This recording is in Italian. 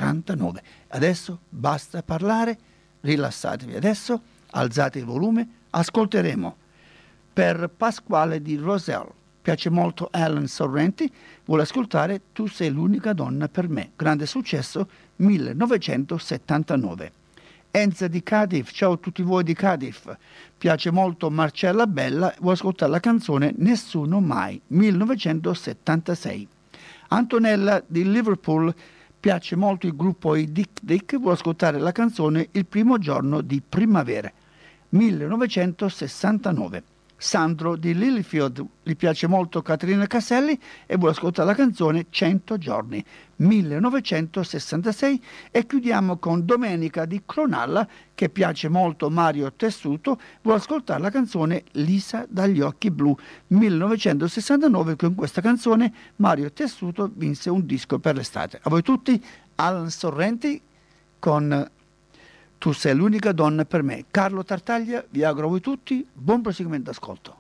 1949. Adesso basta parlare, rilassatevi adesso, alzate il volume, ascolteremo per Pasquale di Roselle. Piace molto Alan Sorrenti, vuole ascoltare Tu sei l'unica donna per me. Grande successo 1979. Enza di Cardiff, ciao a tutti voi di Cardiff. Piace molto Marcella Bella, vuole ascoltare la canzone Nessuno mai 1976. Antonella di Liverpool, piace molto il gruppo I Dick Dick, vuole ascoltare la canzone Il primo giorno di primavera 1969. Sandro di Lilyfield, gli piace molto Caterina Casselli e vuole ascoltare la canzone 100 giorni 1966. E chiudiamo con Domenica di Cronalla, che piace molto Mario Tessuto, vuole ascoltare la canzone Lisa dagli occhi blu 1969. Con questa canzone Mario Tessuto vinse un disco per l'estate. A voi tutti Alan Sorrenti con Tu sei l'unica donna per me. Carlo Tartaglia vi auguro a voi tutti buon proseguimento d'ascolto.